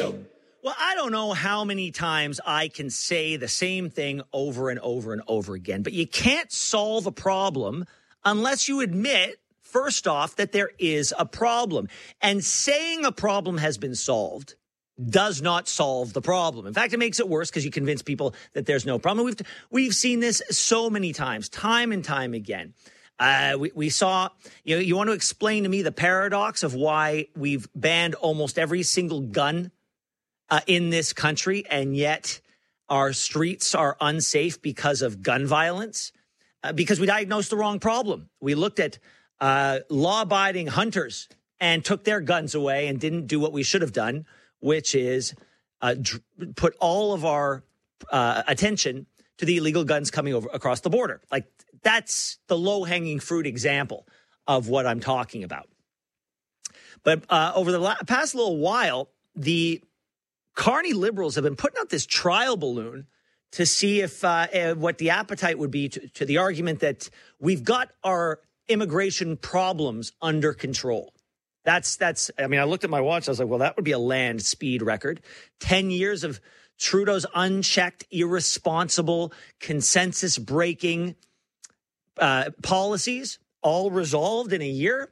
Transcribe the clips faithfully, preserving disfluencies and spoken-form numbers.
Show. Well, I don't know how many times I can say the same thing over and over and over again, but you can't solve a problem unless you admit, first off, that there is a problem. And saying a problem has been solved does not solve the problem. In fact, it makes it worse because you convince people that there's no problem. We've we've seen this so many times, time and time again. Uh, we, we saw, you know, you want to explain to me the paradox of why we've banned almost every single gun Uh, in this country, and yet our streets are unsafe because of gun violence, uh, because we diagnosed the wrong problem. We looked at uh, law-abiding hunters and took their guns away and didn't do what we should have done, which is uh, dr- put all of our uh, attention to the illegal guns coming over across the border. Like, that's the low-hanging fruit example of what I'm talking about. But uh, over the la- past little while, the Carney Liberals have been putting out this trial balloon to see if uh, uh, what the appetite would be to, to the argument that we've got our immigration problems under control. That's that's. I mean, I looked at my watch. I was like, well, that would be a land speed record. Ten years of Trudeau's unchecked, irresponsible, consensus-breaking uh, policies, all resolved in a year.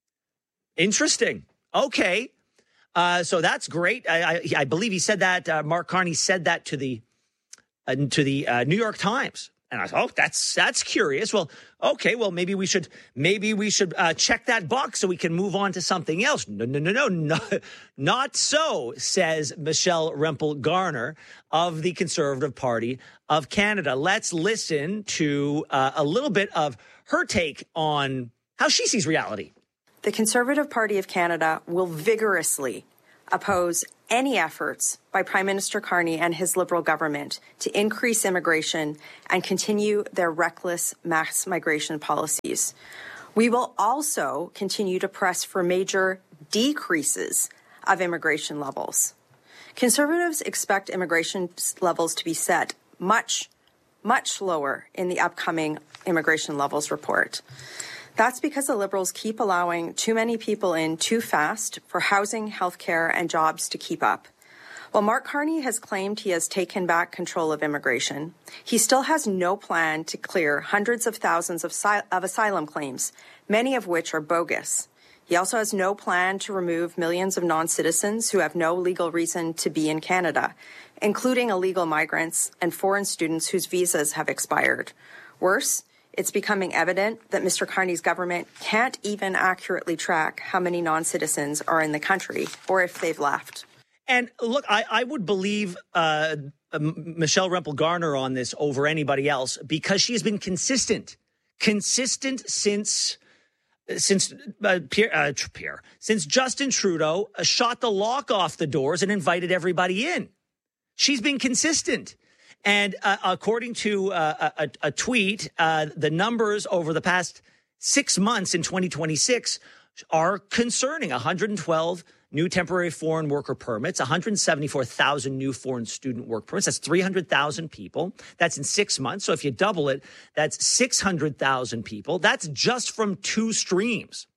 Interesting. Okay. Uh, so that's great. I, I, I believe he said that. Uh, Mark Carney said that to the uh, to the uh, New York Times, and I thought, oh, that's that's curious. Well, okay, well maybe we should maybe we should uh, check that box so we can move on to something else. No, no, no, no, no, not so, says Michelle Rempel Garner of the Conservative Party of Canada. Let's listen to uh, a little bit of her take on how she sees reality. The Conservative Party of Canada will vigorously oppose any efforts by Prime Minister Carney and his Liberal government to increase immigration and continue their reckless mass migration policies. We will also continue to press for major decreases of immigration levels. Conservatives expect immigration levels to be set much, much lower in the upcoming immigration levels report. That's because the Liberals keep allowing too many people in too fast for housing, healthcare, and jobs to keep up. While Mark Carney has claimed he has taken back control of immigration, he still has no plan to clear hundreds of thousands of, si- of asylum claims, many of which are bogus. He also has no plan to remove millions of non-citizens who have no legal reason to be in Canada, including illegal migrants and foreign students whose visas have expired. Worse, it's becoming evident that Mister Carney's government can't even accurately track how many non-citizens are in the country or if they've left. And look, I, I would believe uh, Michelle Rempel Garner on this over anybody else because she's been consistent, consistent since since uh, Pierre, uh, Pierre, since Justin Trudeau uh, shot the lock off the doors and invited everybody in. She's been consistent. And uh, according to uh, a, a tweet, uh, the numbers over the past six months in twenty twenty-six are concerning. one hundred twelve new temporary foreign worker permits, one hundred seventy-four thousand new foreign student work permits. That's three hundred thousand people. That's in six months. So if you double it, that's six hundred thousand people. That's just from two streams.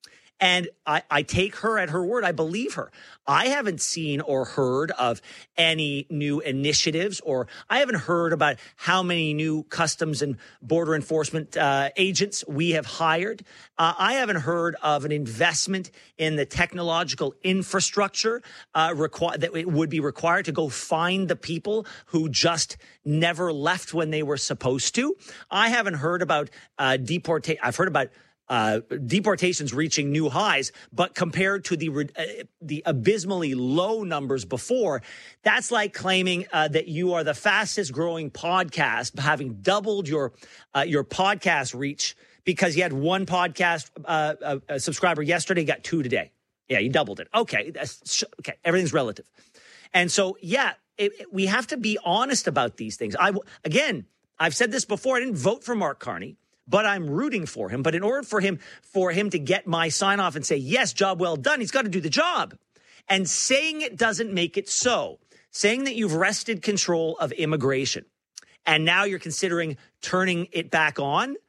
And I, I take her at her word. I believe her. I haven't seen or heard of any new initiatives, or I haven't heard about how many new customs and border enforcement uh, agents we have hired. Uh, I haven't heard of an investment in the technological infrastructure uh, requ- that it would be required to go find the people who just never left when they were supposed to. I haven't heard about uh, deportation. I've heard about Uh, deportations reaching new highs, but compared to the uh, the abysmally low numbers before, that's like claiming uh, that you are the fastest growing podcast, having doubled your uh, your podcast reach because you had one podcast uh, uh, a subscriber yesterday, got two today. Yeah, you doubled it. Okay, that's, okay, everything's relative, and so yeah, it, it, we have to be honest about these things. I again, I've said this before. I didn't vote for Mark Carney, but I'm rooting for him. But in order for him for him to get my sign off and say, yes, job well done, he's got to do the job. And saying it doesn't make it so. Saying that you've wrested control of immigration and now you're considering turning it back on,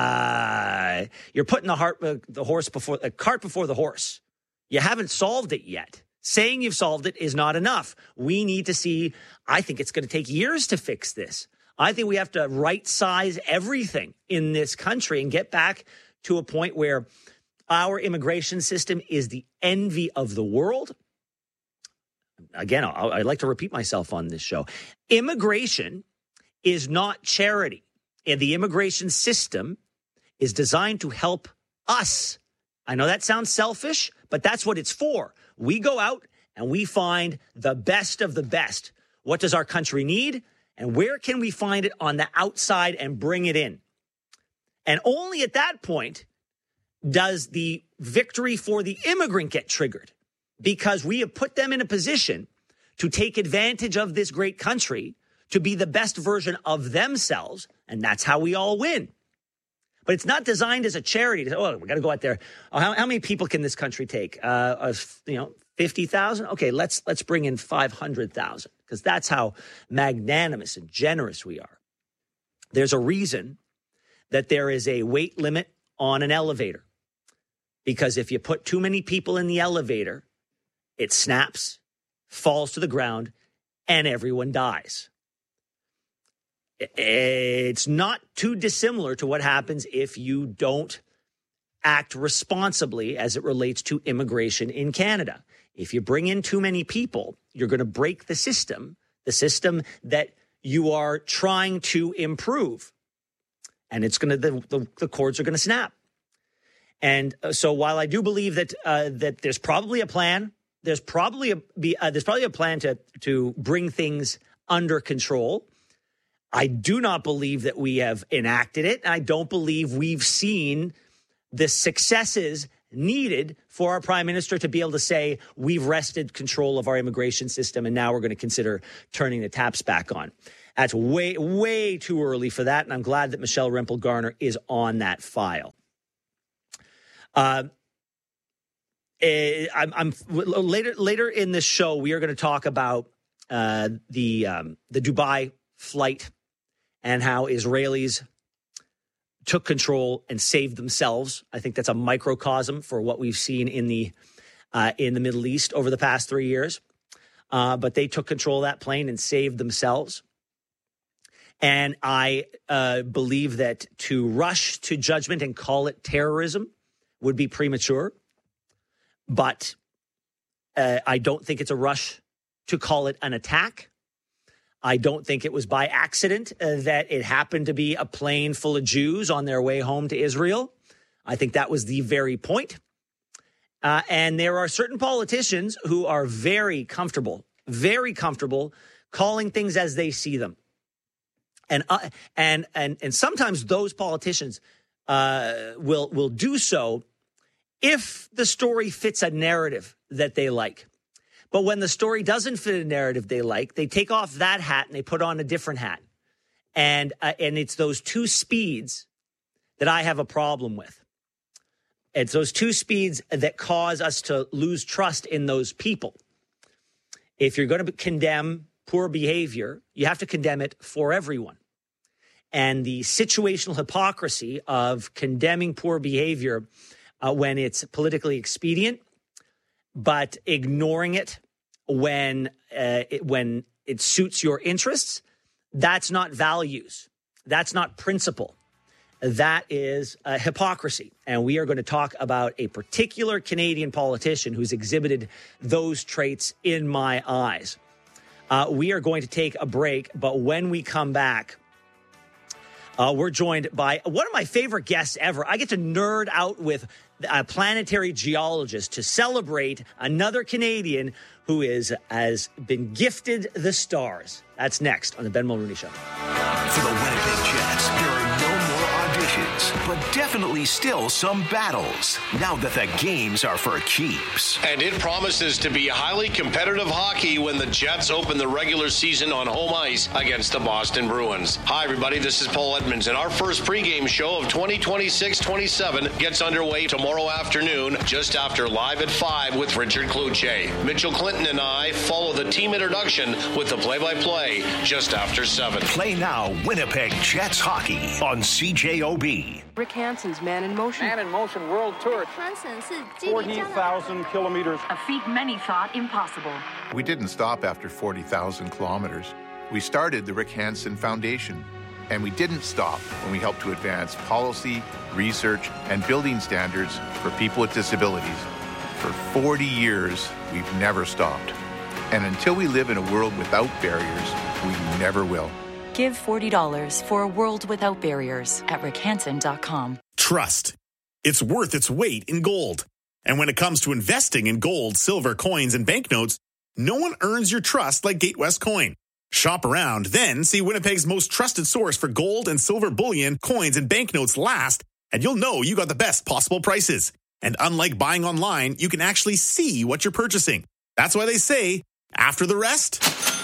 uh, you're putting the, heart, uh, the horse before the cart before the horse. You haven't solved it yet. Saying you've solved it is not enough. We need to see, I think it's going to take years to fix this. I think we have to right-size everything in this country and get back to a point where our immigration system is the envy of the world. Again, I'd like to repeat myself on this show. Immigration is not charity, and the immigration system is designed to help us. I know that sounds selfish, but that's what it's for. We go out and we find the best of the best. What does our country need? And where can we find it on the outside and bring it in? And only at that point does the victory for the immigrant get triggered, because we have put them in a position to take advantage of this great country to be the best version of themselves. And that's how we all win. But it's not designed as a charity to say, oh, we got to go out there. Oh, how, how many people can this country take? Uh, uh, you know, fifty thousand? Okay, let's let's bring in five hundred thousand, because that's how magnanimous and generous we are. There's a reason that there is a weight limit on an elevator, because if you put too many people in the elevator, it snaps, falls to the ground, and everyone dies. It's not too dissimilar to what happens if you don't act responsibly as it relates to immigration in Canada. If you bring in too many people, you're going to break the system, the system that you are trying to improve. And it's going to, the, the, the cords are going to snap. And so while I do believe that uh, that there's probably a plan, there's probably a be, uh, there's probably a plan to to bring things under control. I do not believe that we have enacted it. I don't believe we've seen the successes needed for our prime minister to be able to say, we've wrested control of our immigration system and now we're going to consider turning the taps back on. That's way, way too early for that. And I'm glad that Michelle Rempel Garner is on that file. Uh, I'm, I'm later, later in this show, we are going to talk about uh, the, um, the Dubai flight and how Israelis took control and saved themselves. I think that's a microcosm for what we've seen in the uh, in the Middle East over the past three years. Uh, but they took control of that plane and saved themselves. And I uh, believe that to rush to judgment and call it terrorism would be premature. But uh, I don't think it's a rush to call it an attack. I don't think it was by accident uh, that it happened to be a plane full of Jews on their way home to Israel. I think that was the very point. Uh, and there are certain politicians who are very comfortable, very comfortable calling things as they see them. And uh, and and and sometimes those politicians uh, will will do so if the story fits a narrative that they like. But when the story doesn't fit a narrative they like, they take off that hat and they put on a different hat. And uh, and it's those two speeds that I have a problem with. It's those two speeds that cause us to lose trust in those people. If you're going to condemn poor behavior, you have to condemn it for everyone. And the situational hypocrisy of condemning poor behavior uh, when it's politically expedient, but ignoring it when uh, it, when it suits your interests, that's not values. That's not principle. That is uh, hypocrisy. And we are going to talk about a particular Canadian politician who's exhibited those traits in my eyes. Uh, we are going to take a break, but when we come back, uh, we're joined by one of my favorite guests ever. I get to nerd out with a planetary geologist to celebrate another Canadian who is has been gifted the stars. That's next on the Ben Mulroney Show. For the Winnipeg Jets, there are no more auditions, but definitely still some battles, now that the games are for keeps. And it promises to be highly competitive hockey when the Jets open the regular season on home ice against the Boston Bruins. Hi, everybody. This is Paul Edmonds, and our first pregame show of twenty twenty-six twenty-seven gets underway tomorrow afternoon, just after Live at five with Richard Cloutier. Mitchell Clinton and I follow the team introduction with the play-by-play just after seven. Play now Winnipeg Jets hockey on C J O B. C. Rick Hansen's Man in Motion. Man in Motion World Tour. forty thousand kilometers. A feat many thought impossible. We didn't stop after forty thousand kilometers. We started the Rick Hansen Foundation. And we didn't stop when we helped to advance policy, research, and building standards for people with disabilities. For forty years, we've never stopped. And until we live in a world without barriers, we never will. Give forty dollars for a world without barriers at rick hansen dot com. Trust. It's worth its weight in gold. And when it comes to investing in gold, silver, coins, and banknotes, no one earns your trust like Gatewest Coin. Shop around, then see Winnipeg's most trusted source for gold and silver bullion, coins, and banknotes last, and you'll know you got the best possible prices. And unlike buying online, you can actually see what you're purchasing. That's why they say, after the rest,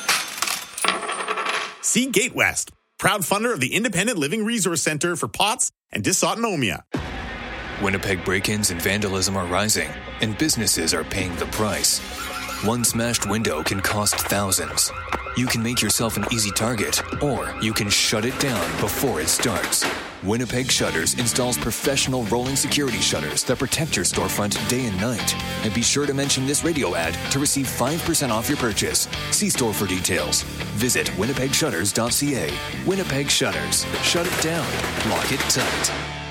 see Gatewest, proud funder of the Independent Living Resource Center for P O T S and Dysautonomia. Winnipeg break-ins and vandalism are rising, and businesses are paying the price. One smashed window can cost thousands. You can make yourself an easy target, or you can shut it down before it starts. Winnipeg Shutters installs professional rolling security shutters that protect your storefront day and night. And be sure to mention this radio ad to receive five percent off your purchase. See store for details. Visit winnipeg shutters dot c a. Winnipeg Shutters. Shut it down. Lock it tight.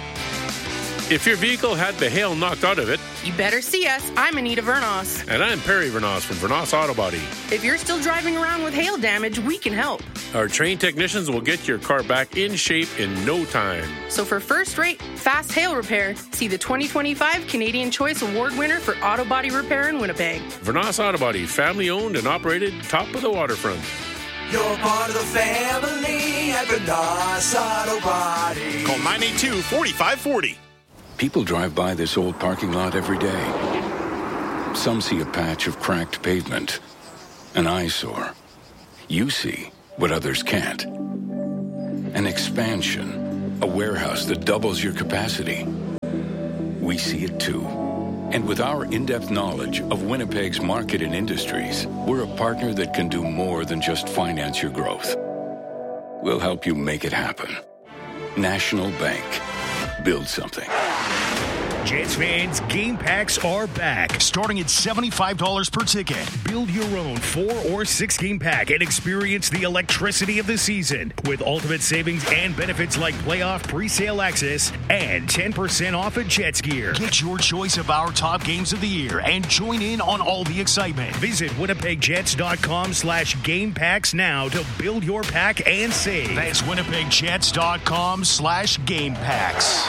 If your vehicle had the hail knocked out of it, You better see us. I'm Anita Vernos. and I'm Perry Vernos from Vernos Auto Body. If you're still driving around with hail damage, we can help. Our trained technicians will get your car back in shape in no time. So for first-rate, fast hail repair, see the twenty twenty-five Canadian Choice Award winner for auto body repair in Winnipeg. Vernos Auto Body, family owned and operated, top of the waterfront. You're part of the family at Vernos Auto Body. Call nine eight two, four five four zero. People drive by this old parking lot every day. Some see a patch of cracked pavement, an eyesore. You see what others can't. An expansion, a warehouse that doubles your capacity. We see it too. And with our in-depth knowledge of Winnipeg's market and industries, we're a partner that can do more than just finance your growth. We'll help you make it happen. National Bank. Build something. Jets fans, game packs are back. Starting at seventy-five dollars per ticket. Build your own four or six game pack and experience the electricity of the season with ultimate savings and benefits like playoff pre-sale access and ten percent off of Jets gear. Get your choice of our top games of the year and join in on all the excitement. Visit winnipeg jets dot com slash game packs now to build your pack and save. That's winnipeg jets dot com slash game packs.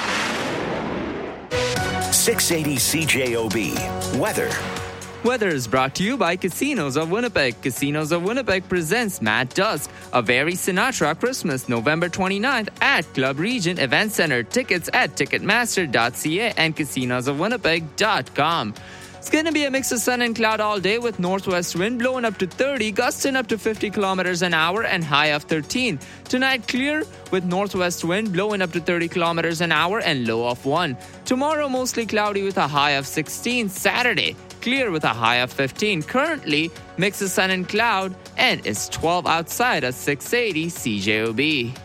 six eighty C J O B. Weather. Weather is brought to you by Casinos of Winnipeg. Casinos of Winnipeg presents Mad Dusk, a very Sinatra Christmas, November twenty-ninth at Club Regent Event Center. Tickets at ticketmaster dot c a and casinos of winnipeg dot com. It's going to be a mix of sun and cloud all day with northwest wind blowing up to thirty, gusting up to fifty kilometers an hour and high of thirteen. Tonight, clear with northwest wind blowing up to thirty kilometers an hour and low of one. Tomorrow, mostly cloudy with a high of sixteen. Saturday, clear with a high of fifteen. Currently, mix of sun and cloud, and it's twelve outside at six eighty C J O B.